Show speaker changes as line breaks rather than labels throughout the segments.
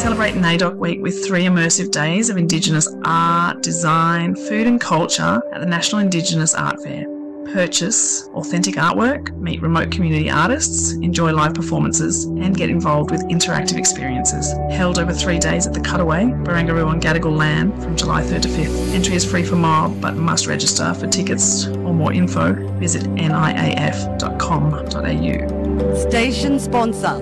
Celebrate NAIDOC Week with 3 immersive days of Indigenous art, design, food and culture at the National Indigenous Art Fair. Purchase authentic artwork, meet remote community artists, enjoy live performances and get involved with interactive experiences. Held over 3 days at the Cutaway, Barangaroo on Gadigal land from July 3rd to 5th. Entry is free for mob but must register. For tickets or more info, visit niaf.com.au.
Station sponsor.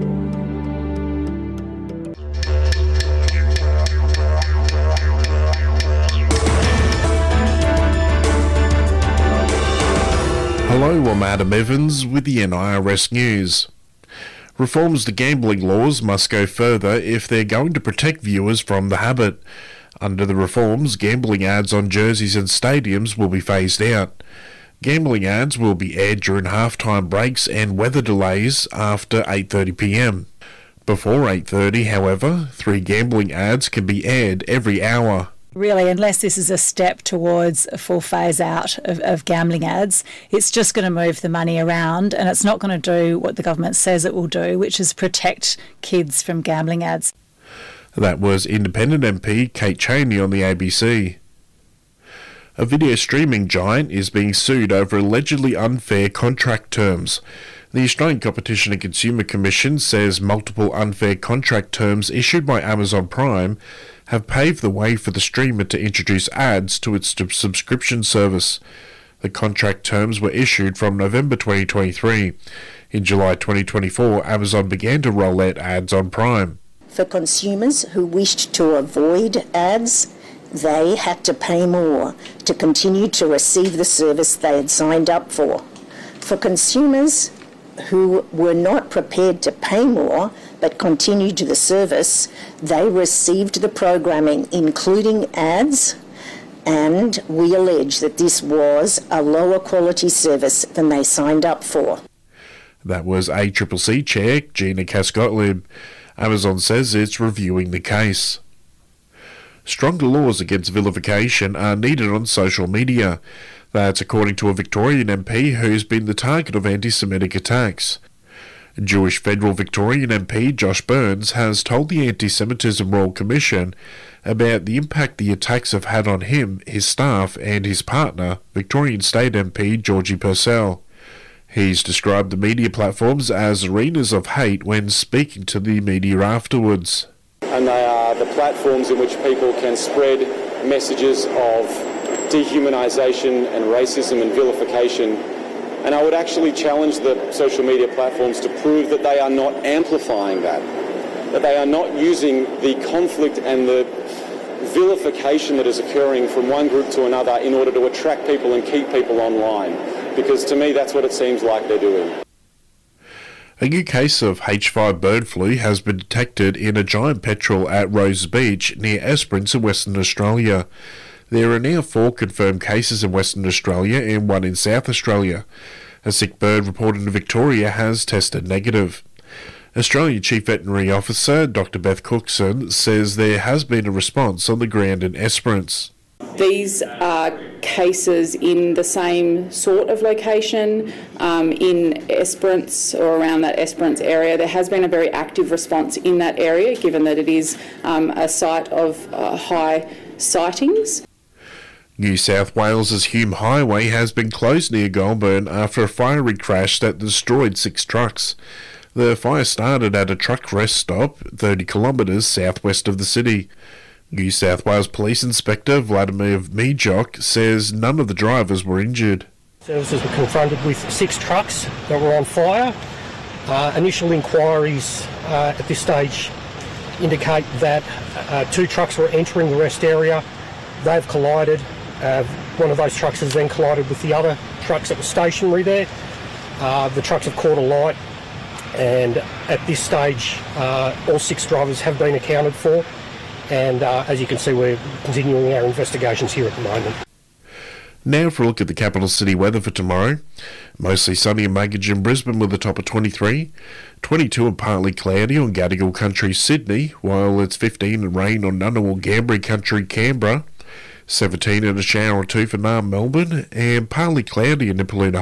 Hello, I'm Adam Evans with the NIRS News. Reforms to gambling laws must go further if they're going to protect viewers from the habit. Under the reforms, gambling ads on jerseys and stadiums will be phased out. Gambling ads will be aired during halftime breaks and weather delays after 8:30 p.m. Before 8:30, however, 3 gambling ads can be aired every hour.
Really, unless this is a step towards a full phase out of gambling ads, it's just going to move the money around and it's not going to do what the government says it will do, which is protect kids from gambling ads.
That was Independent MP Kate Chaney on the ABC. A video streaming giant is being sued over allegedly unfair contract terms. The Australian Competition and Consumer Commission says multiple unfair contract terms issued by Amazon Prime have paved the way for the streamer to introduce ads to its subscription service. The contract terms were issued from November 2023. In July 2024, Amazon began to roll out ads on Prime.
For consumers who wished to avoid ads, they had to pay more to continue to receive the service they had signed up for. For consumers who were not prepared to pay more but continued the service, they received the programming, including ads, and we allege that this was a lower quality service than they signed up for.
That was ACCC Chair Gina Cass-Gottlieb. Amazon says it's reviewing the case. Stronger laws against vilification are needed on social media. That's according to a Victorian MP who's been the target of anti-Semitic attacks. Jewish Federal Victorian MP Josh Burns has told the Anti-Semitism Royal Commission about the impact the attacks have had on him, his staff and his partner, Victorian State MP Georgie Purcell. He's described the media platforms as arenas of hate when speaking to the media afterwards.
And they are the platforms in which people can spread messages of dehumanisation and racism and vilification. And I would actually challenge the social media platforms to prove that they are not amplifying that they are not using the conflict and the vilification that is occurring from one group to another in order to attract people and keep people online. Because to me, that's what it seems like they're doing.
A new case of H5 bird flu has been detected in a giant petrel at Rose Beach near Esperance in Western Australia. There are now 4 confirmed cases in Western Australia and 1 in South Australia. A sick bird reported in Victoria has tested negative. Australian Chief Veterinary Officer Dr Beth Cookson says there has been a response on the ground in Esperance.
These are cases in the same sort of location in Esperance or around that Esperance area. There has been a very active response in that area given that it is a site of high sightings.
New South Wales's Hume Highway has been closed near Goulburn after a fiery crash that destroyed 6 trucks. The fire started at a truck rest stop 30 kilometres southwest of the city. New South Wales Police Inspector Vladimir Mijok says none of the drivers were injured.
Services were confronted with 6 trucks that were on fire. Initial inquiries at this stage indicate that 2 trucks were entering the rest area. They've collided. One of those trucks has then collided with the other trucks that were stationary there. The trucks have caught alight, and at this stage all 6 drivers have been accounted for, and as you can see, we're continuing our investigations here at the moment.
Now for a look at the capital city weather for tomorrow. Mostly sunny and muggy in Brisbane with a top of 23, 22 and partly cloudy on Gadigal Country, Sydney, while it's 15 and rain on Ngunnawal Ngambri Country, Canberra, 17 and a shower or 2 for Naarm, Melbourne, and partly cloudy in Nipaluna